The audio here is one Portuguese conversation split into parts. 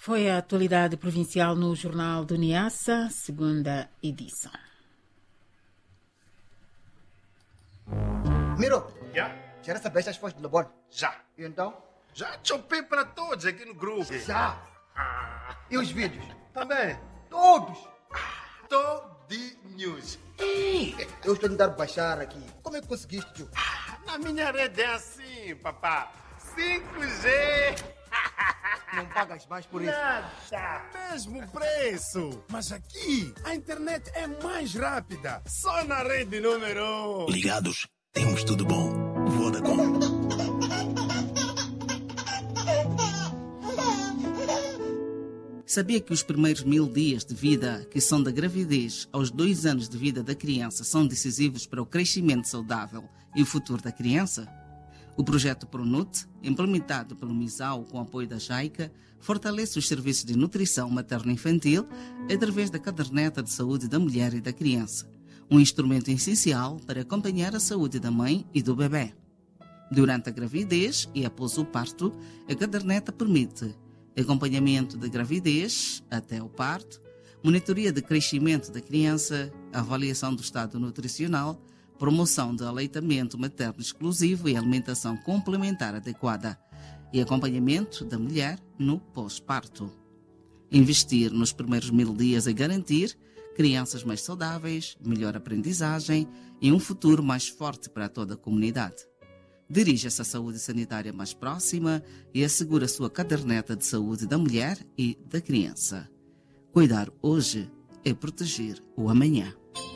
Foi a atualidade provincial no Jornal do Niassa, segunda edição. Miro, Já? já sabeste as fotos do Lebon? Já. E então? Já chopei para todos aqui no grupo. Já. E os vídeos? Também. Todos. Todinhos. Eu estou a tentar baixar aqui. Como é que conseguiste, tio? Na minha rede é assim, papá. 5G. Não pagas mais por isso? Nada. Mesmo preço. Mas aqui, a internet é mais rápida. Só na rede número 1. Ligados, temos tudo bom. Vodacom. Sabia que os primeiros 1000 dias de vida, que são da gravidez aos 2 anos de vida da criança, são decisivos para o crescimento saudável e o futuro da criança? O projeto PRONUT, implementado pelo MISAU com apoio da JAICA, fortalece os serviços de nutrição materno-infantil através da caderneta de saúde da mulher e da criança, um instrumento essencial para acompanhar a saúde da mãe e do bebê. Durante a gravidez e após o parto, a caderneta permite acompanhamento da gravidez até o parto, monitoria de crescimento da criança, avaliação do estado nutricional, promoção de aleitamento materno exclusivo e alimentação complementar adequada e acompanhamento da mulher no pós-parto. Investir nos primeiros 1000 dias é garantir crianças mais saudáveis, melhor aprendizagem e um futuro mais forte para toda a comunidade. Dirija-se à saúde sanitária mais próxima e assegure a sua caderneta de saúde da mulher e da criança. Cuidar hoje é proteger o amanhã.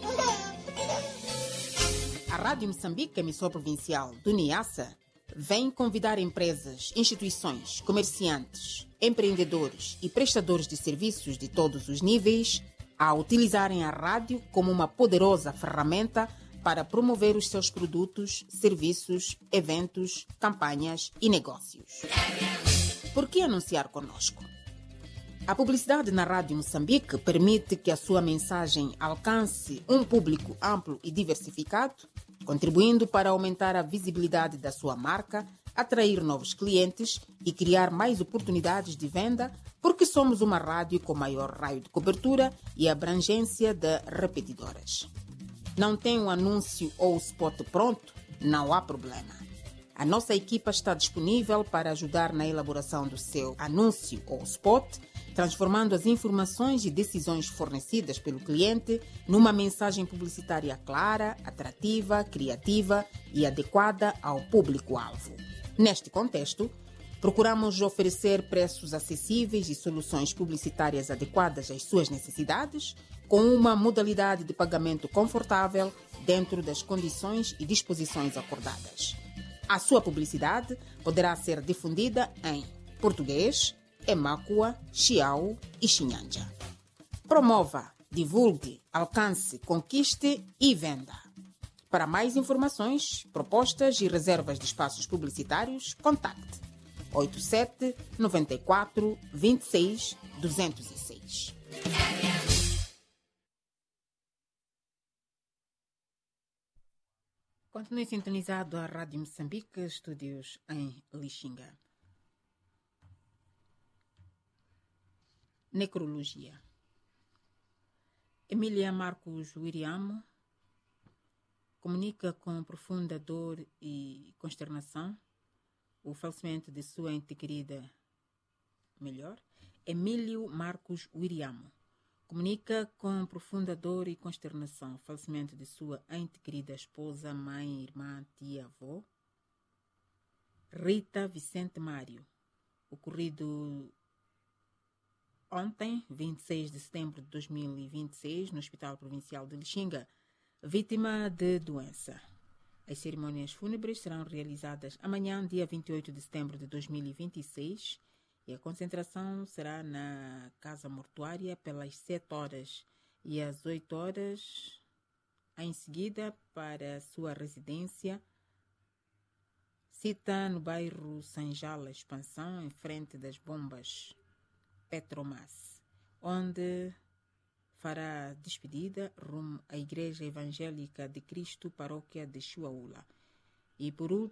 A Rádio Moçambique, emissora provincial do Niassa, vem convidar empresas, instituições, comerciantes, empreendedores e prestadores de serviços de todos os níveis a utilizarem a rádio como uma poderosa ferramenta para promover os seus produtos, serviços, eventos, campanhas e negócios. Por que anunciar conosco? A publicidade na Rádio Moçambique permite que a sua mensagem alcance um público amplo e diversificado, contribuindo para aumentar a visibilidade da sua marca, atrair novos clientes e criar mais oportunidades de venda, porque somos uma rádio com maior raio de cobertura e abrangência de repetidoras. Não tem um anúncio ou spot pronto? Não há problema. A nossa equipa está disponível para ajudar na elaboração do seu anúncio ou spot, transformando as informações e decisões fornecidas pelo cliente numa mensagem publicitária clara, atrativa, criativa e adequada ao público-alvo. Neste contexto, procuramos oferecer preços acessíveis e soluções publicitárias adequadas às suas necessidades, com uma modalidade de pagamento confortável dentro das condições e disposições acordadas. A sua publicidade poderá ser difundida em português, Emácua, Chiao e Chinyanja. Promova, divulgue, alcance, conquiste e venda. Para mais informações, propostas e reservas de espaços publicitários, contacte 87 94 26 206. Continue sintonizado à Rádio Moçambique, estúdios em Lixinga. Necrologia. Emília Marcos Wiriamo comunica com profunda dor e consternação o falecimento de sua ente querida, Emílio Marcos Wiriamo comunica com profunda dor e consternação o falecimento de sua ente querida esposa, mãe, irmã, tia, avó, Rita Vicente Mário, ocorrido ontem, 26 de setembro de 2026, no Hospital Provincial de Lixinga, vítima de doença. As cerimônias fúnebres serão realizadas amanhã, dia 28 de setembro de 2026, e a concentração será na Casa Mortuária pelas 7 horas e às 8 horas, em seguida, para a sua residência, cita no bairro Sanjala Expansão, em frente das bombas Petromas, onde fará despedida rumo à Igreja Evangélica de Cristo, paróquia de Chuaula. E por último,